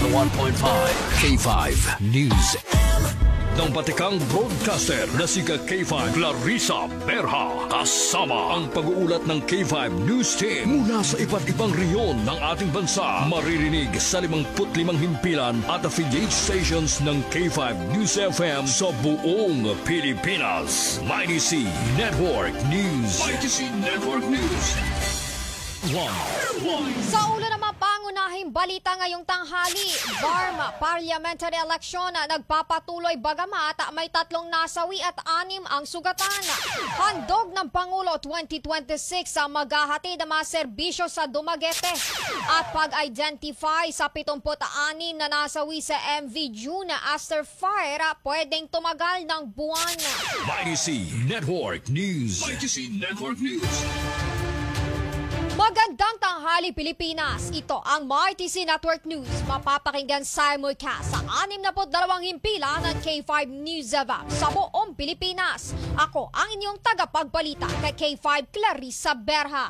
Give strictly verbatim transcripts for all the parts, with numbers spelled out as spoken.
one oh one point five K five News. Ng batikang broadcaster na si K five Clarissa Berha kasama ang pag-uulat ng K five News Team mula sa iba't ibang reyon ng ating bansa. Maririnig sa limangput limang himpilan at affiliate stations ng K five News F M sa buong Pilipinas. Mighty C Network News. Mighty C Network News. One. Sa ulo naman pangunahing balita ngayong tanghali, Burma parliamentary election na nagpapatuloy bagamat may tatlong nasawi at anim ang sugatan. Handog ng Pangulo twenty twenty-six sa maghahatid ng mga serbisyo sa Dumaguete at pag-identify sa pitongput anim na nasawi sa M V June after fire pwedeng tumagal ng buwan. Mighty C Network News. Mighty C Network News. Magandang tanghali Pilipinas. Ito ang Mighty C Network News. Mapapakinggan simulcast sa anim na dalawang himpilan ng K five News F M sa buong Pilipinas. Ako ang inyong tagapagbalita kay K five Clarissa Berha.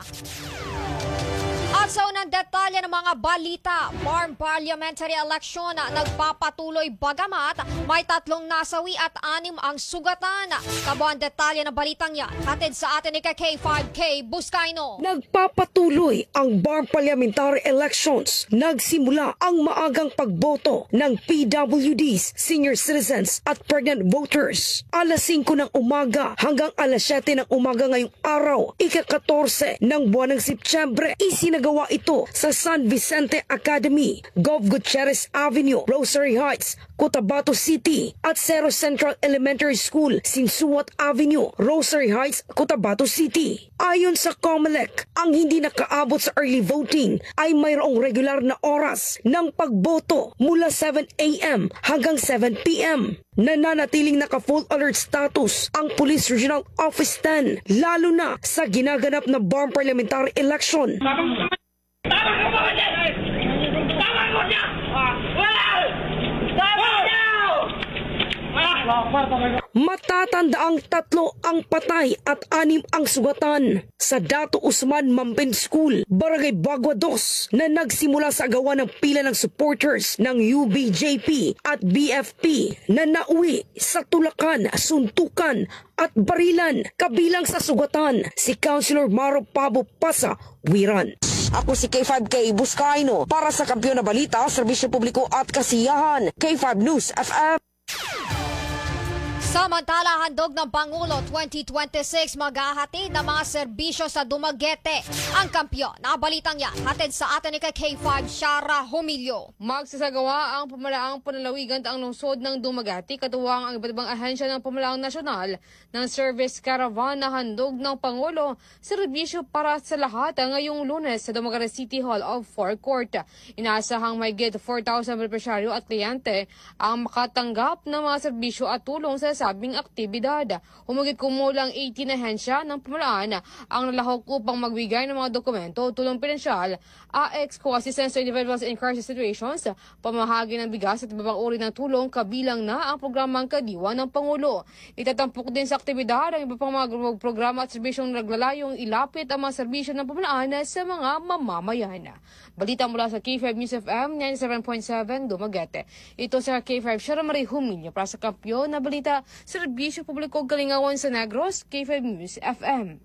At sa unang detalye ng mga balita, Burma parliamentary election na nagpapatuloy bagamat may tatlong nasawi at anim ang sugatan. Kabuang detalye ng balitang yan, hatid sa atin ni K five K Buscaino. Nagpapatuloy ang Burma parliamentary elections. Nagsimula ang maagang pagboto ng P W Ds, senior citizens at pregnant voters. alas singko ng umaga hanggang alas siyete ng umaga ngayong araw, ika-katorse ng buwan ng Setyembre. Isinagawa ito sa San Vicente Academy, Gov Gutierrez Avenue, Rosary Heights, Cotabato City at Cerro Central Elementary School, Sinsuat Avenue, Rosary Heights, Cotabato City. Ayon sa COMELEC, ang hindi nakaabot sa early voting ay mayroong regular na oras ng pagboto mula seven a m hanggang seven p m Nananatiling naka-full alert status ang Police Regional Office ten, lalo na sa ginaganap na Burma parliamentary election. Tama ka mo niya! Tama mo niya! Tama niya! Matatandaang tatlo ang patay at anim ang sugatan sa Dato Usman Mampin School, Barangay Bagua dos, na nagsimula sa gawa ng pila ng supporters ng U B J P at B F P na nauwi sa tulakan, suntukan at barilan. Kabilang sa sugatan si Councilor Maro Pabo Pasa Wiran. Ako si K five K Buscaino para sa Kampiyon na Balita, Serbisyo Publiko at Kasiyahan, K five News F M. Samantala, handog ng Pangulo twenty twenty-six maghahatid ng mga serbisyo sa Dumaguete. Ang Kampiyon na balitang yan, hatid sa atin ni K five Shara Humilio. Magsasagawa ang pamalaang panalawigan ang lungsod ng Dumaguete, katuwang ang iba't ibang ahensya ng pamalaang nasyonal ng service caravan na handog ng Pangulo, serbisyo para sa lahat ngayong Lunes sa Dumaguete City Hall of Forecourt. Inaasahang may git four thousand benepisyaryo at kliyente ang makatanggap ng mga serbisyo at tulong sa sabing aktibidad. Humigit kumulang eighteen ahensya ng pamalaan ang nalahok upang magbigay ng mga dokumento, tulong pinansyal, A X, co-assistance to individuals in crisis situations, pamahagi ng bigas at ibang uri ng tulong, kabilang na ang programang Kadiwa ng Pangulo. Itatampok din sa aktibidad ang iba pang mga programa at serbisyong naglalayong ilapit ang mga serbisyo ng pamalaan sa mga mamamayan. Balita mula sa K five News F M ninety-seven point seven Dumaguete. Ito sa K five Shara Marie Humilio para sa Kampiyon na Balita, Serbisyo Publiko Kalingawan sa Negros, K five News F M.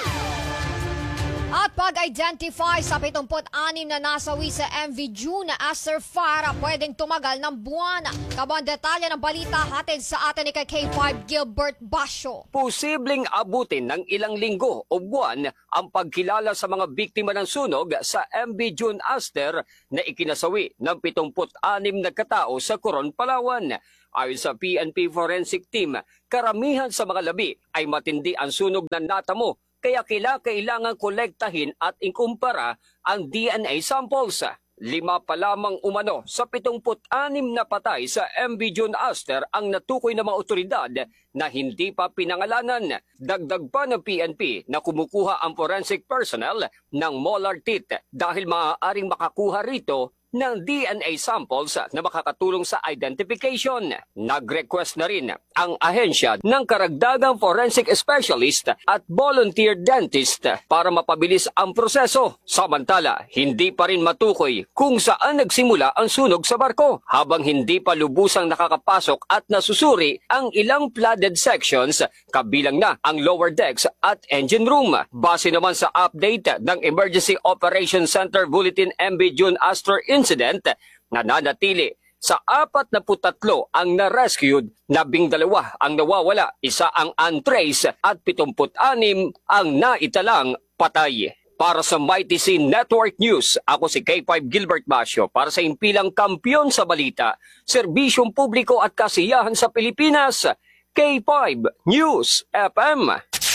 At pag-identify sa pitongput anim na nasawi sa M V June after fire pwedeng tumagal ng buwan. Kabang detalye ng balita hatid sa atin ni K five Gilbert Basyo. Posibleng abutin ng ilang linggo o buwan ang pagkilala sa mga biktima ng sunog sa M V June Aster na ikinasawi ng pitongput anim na katao sa Coron, Palawan. Ayon sa P N P Forensic Team, karamihan sa mga labi ay matindi ang sunog na natamo, kaya kila kailangan kolektahin at ikumpara ang D N A samples. Lima pa lamang umano sa pitongput anim na patay sa M V June Aster ang natukoy ng mga otoridad na hindi pa pinangalanan. Dagdag pa ng P N P na kumukuha ang forensic personnel ng molar teeth dahil maaaring makakuha rito ng D N A samples na makakatulong sa identification. Nag-request na rin ang ahensya ng karagdagang forensic specialist at volunteer dentist para mapabilis ang proseso. Samantala, hindi pa rin matukoy kung saan nagsimula ang sunog sa barko habang hindi pa lubusang nakakapasok at nasusuri ang ilang flooded sections kabilang na ang lower decks at engine room. Base naman sa update ng Emergency Operations Center Bulletin M V June Astor incident, nananatili sa apat na putatlo ang na-rescued, labing dalawa ang nawawala, isa ang untraced at pitongput anim ang naitalang patay. Para sa Mighty C Network News, ako si K five Gilbert Basio para sa impilang kampyon sa balita, serbisyong publiko at kasiyahan sa Pilipinas, K five News F M.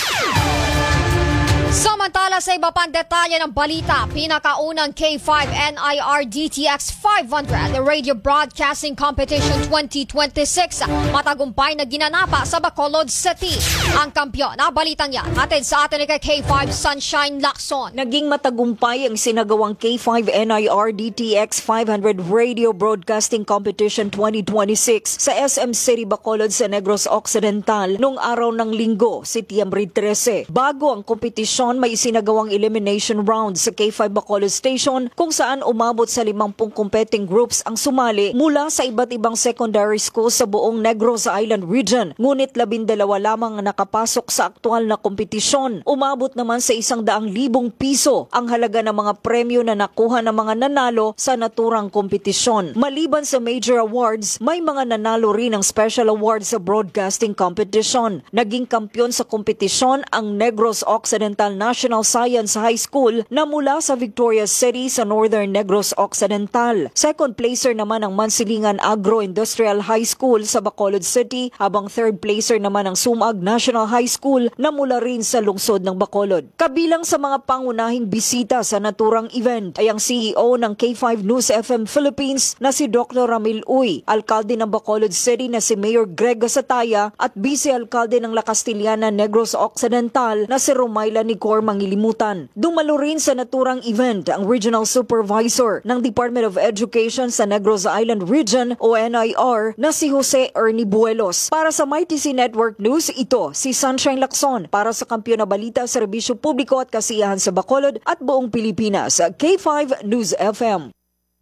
Samantala sa iba pang detalye ng balita, pinakaunang K five N I R D T X five hundred Radio Broadcasting Competition twenty twenty-six matagumpay na ginanapa sa Bacolod City. Ang kampyon na balitang yan hatid sa atin ni K five Sunshine Lacson. Naging matagumpay ang sinagawang K five N I R D T X five hundred Radio Broadcasting Competition twenty twenty-six sa S M City Bacolod sa Negros Occidental noong araw ng Linggo, Setyembre thirteen. Bago ang kompetisyon, may isinagawang elimination round sa K five Bacolod Station kung saan umabot sa limangpung competing groups ang sumali mula sa iba't ibang secondary schools sa buong Negros Island region. Ngunit labindalawa lamang ang nakapasok sa aktual na kompetisyon. Umabot naman sa isang daang libong piso ang halaga ng mga premyo na nakuha ng mga nanalo sa naturang kompetisyon. Maliban sa major awards, may mga nanalo rin ng special awards sa broadcasting competition. Naging kampyon sa kompetisyon ang Negros Occidental National Science High School na mula sa Victoria City sa Northern Negros Occidental. Second placer naman ang Mansilingan Agro-Industrial High School sa Bacolod City, habang third placer naman ang Sumag National High School na mula rin sa lungsod ng Bacolod. Kabilang sa mga pangunahing bisita sa naturang event ay ang C E O ng K five News F M Philippines na si Doctor Ramil Uy, alkalde ng Bacolod City na si Mayor Greg Gasataya at vice-alkalde ng La Castillana Negros Occidental na si Romayla Nicor Mangilimutan. Dumalo rin sa naturang event ang Regional Supervisor ng Department of Education sa Negros Island Region o N I R na si Jose Ernie Buelos. Para sa Mighty C Network News, ito si Sunshine Lacson para sa Kampyon na Balita, Serbisyo Publiko at Kasiyahan sa Bacolod at buong Pilipinas, K five News F M.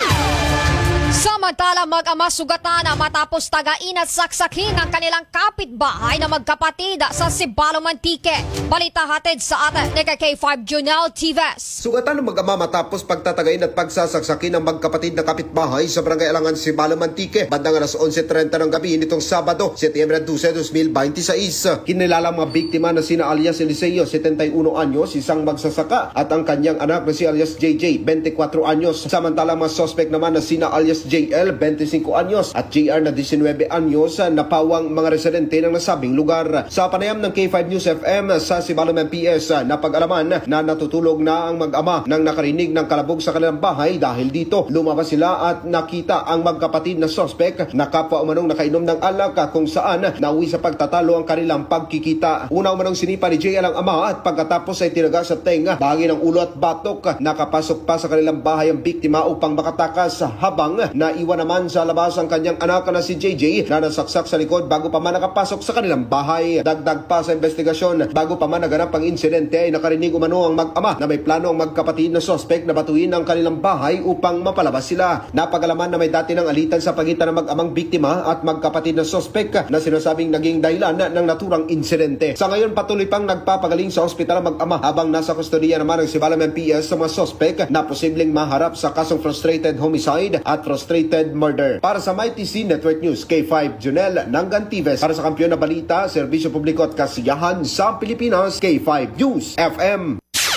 Samantala, mag-ama sugatan matapos tagain at saksakin ang kanilang kapitbahay na magkapatid sa Sibalo, Mantique. Balita hatid sa atin ni K five Junel Tives. Sugatan ng mag-ama matapos pagtatagain at pagsasaksakin ng magkapatid na kapitbahay sa Barangay Alangan, Sibalo, Mantique. Bandang alas onse trenta ng gabi nitong Sabado, Setyembre dalawampu't dos, two thousand twenty-six. Kinilala mga biktima na sina alias Eliseo, seventy-one anyos, isang magsasaka, at ang kanyang anak na si alias J J, twenty-four anyos. Samantala mga suspect naman na sina alias J L, twenty-five anyos, at J R na nineteen anyos na pawang mga residente ng nasabing lugar. Sa panayam ng K five News F M sa Sibalo M P S, napag-alaman na natutulog na ang mag-ama nang nakarinig ng kalabog sa kanilang bahay. Dahil dito, lumabas sila at nakita ang magkapatid na suspect na kapwa umanong nakainom ng alak, kung saan nauwi sa pagtatalo ang kanilang pagkikita. Una umanong sinipa ni J L ang ama at pagkatapos ay tinaga sa tenga, bahagi ng ulo at batok. Nakapasok pa sa kanilang bahay ang biktima upang makatakas, habang naiwan naman sa labas ang kanyang anak na si J J na nasaksak sa likod bago pa man nakapasok sa kanilang bahay. Dagdag pa sa investigasyon, bago pa man naganap ang insidente ay nakarinig umano ang mag-ama na may plano ang magkapatid na suspect na batuin ang kanilang bahay upang mapalabas sila. Napag-alaman na may dati ng alitan sa pagitan ng mag-amang biktima at magkapatid na suspect na sinasabing naging dahilan ng naturang insidente. Sa ngayon, patuloy pang nagpapagaling sa ospital ang mag-ama, habang nasa kustodiya naman ng Sibalo M P S sa mga suspect na posibleng maharap sa kasong frustrated homicide at frustrated murder. Para sa Mighty C Network News, K five Junel Nangantives para sa Kampyon na Balita, Serbisyo Publiko at Kasiyahan sa Pilipinas, K five News F M.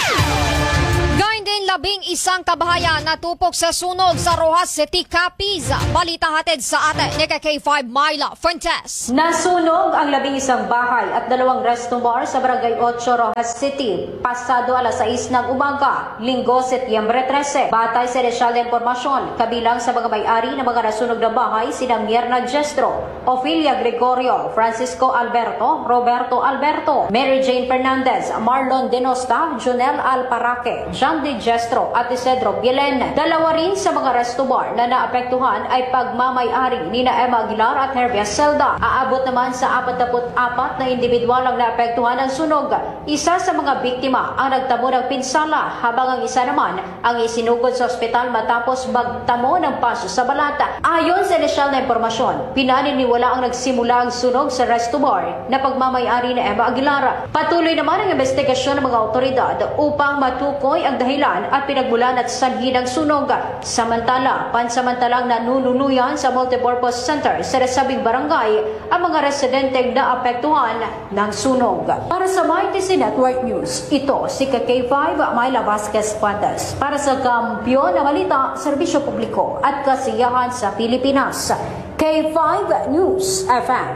Labing isang kabahayan natupok sa sunog sa Rojas City, Capiz. Balita hatid sa atin ni K five Myla Fuentes. Nasunog ang labing isang bahay at dalawang resto bar sa Barangay eight Rojas City pasado alas sais ng umaga, Linggo, Setyembre thirteen. Batay sa inisyal na impormasyon, kabilang sa mga may-ari ng mga nasunog na bahay sina Mierna Jestro, Ofelia Gregorio, Francisco Alberto, Roberto Alberto, Mary Jane Fernandez, Marlon Denosta, Junel Alparaque, Jean de Jestro Castro at Isidro Bielen. Dalawa rin sa mga resto bar na naapektuhan ay pagmamay-ari ni na Emma Aguilar at Hervia Celda. Aabot naman sa forty-four na individual ang naapektuhan ng sunog. Isa sa mga biktima ang nagtamo ng pinsala habang ang isa naman ang isinugod sa ospital matapos magtamo ng paso sa balata. Ayon sa inisyal na impormasyon, pinaniniwala ang nagsimula ang sunog sa resto bar na pagmamay-ari ni Emma Aguilar. Patuloy naman ang investigasyon ng mga otoridad upang matukoy ang dahilan at pinagmulan at sanhi ng sunog. Samantala, pansamantalang nanunuluyan sa multipurpose center sa nasabing barangay ang mga residenteng naapektuhan ng sunog. Para sa M I T C Network News, ito si K five Myla Vasquez Pandas. Para sa Kampiyon na Balita, Serbisyo Publiko at Kasiyahan sa Pilipinas, K five News F M.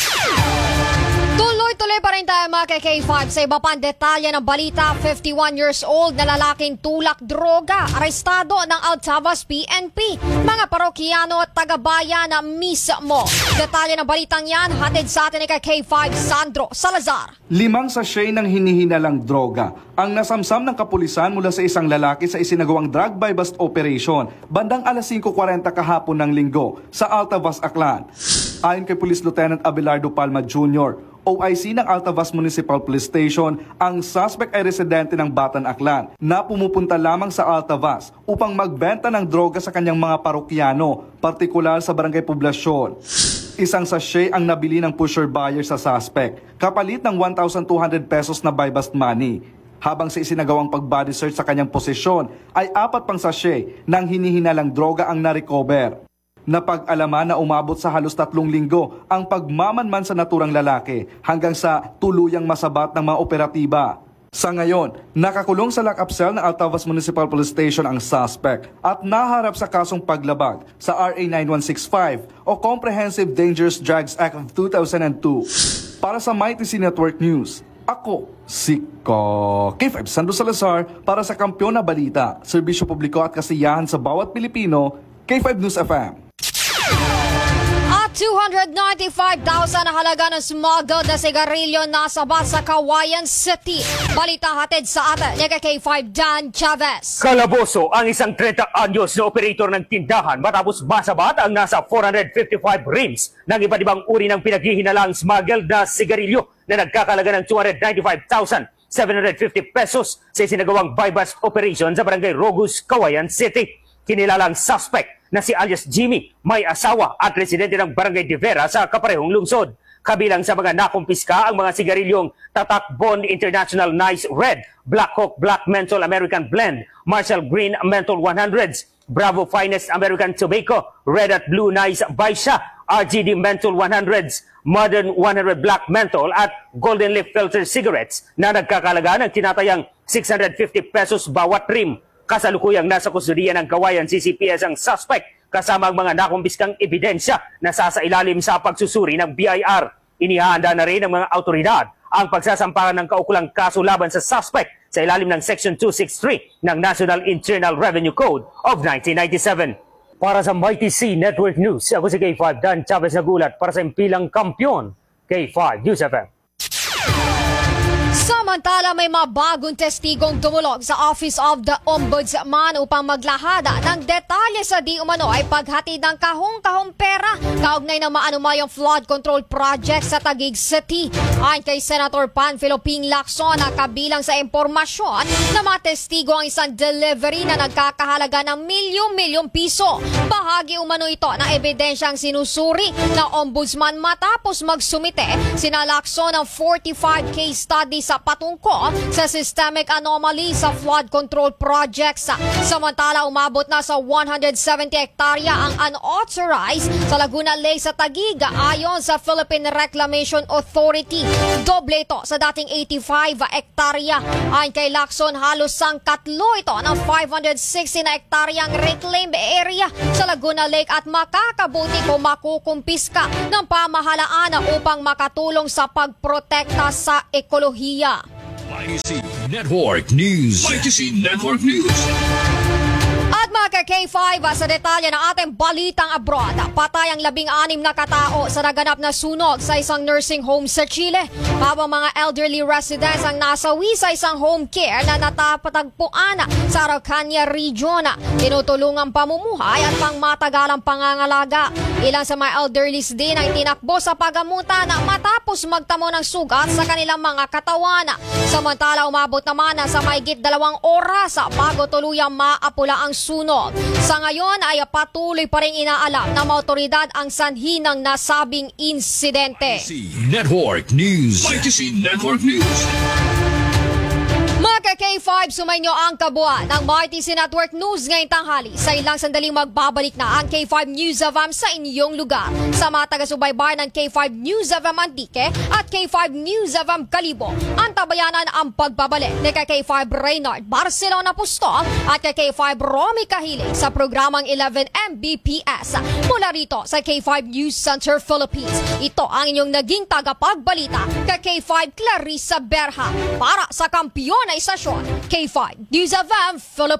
Tuloy-tuloy pa rin tayo mga K five sa iba pang detalye ng balita. fifty-one years old na lalaking tulak droga, arestado ng Altavas P N P. Mga parokyano at tagabayan na mismo. Detalye ng balitang yan, hatid sa atin ni K five Sandro Salazar. Limang sachet ng hinihinalang droga ang nasamsam ng kapulisan mula sa isang lalaki sa isinagawang drug buy bust operation bandang alas singko kwarenta kahapon ng linggo sa Altavas, Aklan. Ayon kay Police Lieutenant Abelardo Palma Junior, O I C ng Altavas Municipal Police Station, ang suspect ay residente ng Batan, Aklan na pumupunta lamang sa Altavas upang magbenta ng droga sa kanyang mga parokyano, partikular sa Barangay Poblasyon. Isang sachet ang nabili ng pusher buyer sa suspect, kapalit ng one thousand two hundred pesos na buy bust money. Habang sa isinagawang pag-body search sa kanyang posisyon, ay apat pang sachet ng hinihinalang droga ang na-recover. Napag-alaman na umabot sa halos tatlong linggo ang pagmamanman sa naturang lalaki hanggang sa tuluyang masabat ng mga operatiba. Sa ngayon, nakakulong sa lock-up cell ng Altavas Municipal Police Station ang suspect at naharap sa kasong paglabag sa R A nine one six five o Comprehensive Dangerous Drugs Act of two thousand two. Para sa M I T C Network News, ako si K five Sandro Salazar para sa Kampiyon na Balita, Serbisyo Publiko at Kasiyahan sa bawat Pilipino, K five News F M. two hundred ninety-five thousand na halaga ng smuggled na sigarilyo nasabat sa Kawayan City. Balita hatid sa atin ni K five Dan Chavez. Kalaboso ang isang thirty anyos na operator ng tindahan matapos masabat ang nasa four hundred fifty-five rims ng iba't ibang uri ng pinaghihinalang smuggled na sigarilyo na nagkakalaga ng two hundred ninety-five thousand seven hundred fifty pesos sa isinagawang buy-bust operation sa Barangay Rogus, Kawayan City. Kinilalang suspect na si alias Jimmy, may asawa at residente ng Barangay de Vera sa kaparehong lungsod. Kabilang sa mga nakumpiska ang mga sigarilyong Tatak Bond International Nice Red, Black Hawk Black Menthol American Blend, Marshall Green Menthol one hundreds, Bravo Finest American Tobacco, Red at Blue Nice Baisha, R G D Menthol one hundreds, Modern one hundred Black Menthol at Golden Leaf Filter Cigarettes na nagkakalaga ng tinatayang six hundred fifty pesos bawat rim. Kasalukuyang nasa kustudiya ng Kawayan C C P S ang suspect kasama ang mga nakumpiskang ebidensya na sasailalim sa pagsusuri ng B I R. Inihahanda na rin ng mga autoridad ang pagsasampahan ng kaukulang kaso laban sa suspect sa ilalim ng Section two sixty-three ng National Internal Revenue Code of nineteen ninety-seven. Para sa M I T C Network News, ako si K five Dan Chavez nagulat para sa impilang kampiyon, K five News F M. Samantala, may mga bagong testigong dumulog sa Office of the Ombudsman upang maglahada ng detalye sa di umano ay paghatid ng kahong-kahong pera kaugnay ng maanumayang flood control project sa Taguig City. Ayon kay Senator Panfilo Ping Lacson na kabilang sa impormasyon na mga testigo ang isang delivery na nagkakahalaga ng milyong-milyong piso. Bahagi umano ito ng ebidensyang sinusuri ng Ombudsman matapos magsumite sina Lacson ng forty-five case study sa patungkol sa systemic anomaly sa flood control projects. Samantala, umabot na sa one hundred seventy hektarya ang unauthorized sa Laguna Lake sa Taguig ayon sa Philippine Reclamation Authority. Doble ito sa dating eighty-five hektarya. Ayon kay Lacson, halos sang katlo ito ng five hundred sixty na hektaryang reclaimed area sa Laguna Lake at makakabuti kung makukumpiska ng pamahalaan upang makatulong sa pagprotekta sa ekolohiya. M I T C Network News. M I T C Network News. At Mga K five, sa detalye ng ating balitang abroad, patay ang labing anim na katao sa naganap na sunog sa isang nursing home sa Chile. Habang mga elderly residents ang nasawi sa isang home care na natapatagpuan sa Araucania Region. Tinutulungang pamumuhay at pangmatagalang pangangalaga. Ilan sa mga elderlies din ang tinakbo sa pagamutan matapos magtamo ng sugat sa kanilang mga katawan. Samantala umabot naman sa mahigit dalawang oras bago tuluyang maapula ang sunog. Sa ngayon ay patuloy pa rin inaalam ng mga otoridad ang sanhi ng nasabing insidente. Network News. Y T C Network News. Mga K five, sumainyo ang kabuuan ng Y T C Network News ngayong tanghali. Sa ilang sandaling magbabalik na ang K five News of A M sa inyong lugar. Sa mga taga-subaybay ng K five News of A M Antique at K five News of A M Kalibo, ang tabayanan ang pagbabalik ni K five Reynard Barcelona Pustol at K five Romy Kahiling sa programang eleven M B P S. Mula rito sa K five News Center Philippines, ito ang inyong naging tagapagbalita K five Clarissa Berha para sa kampiyon na istasyon K five News of A M Philippines.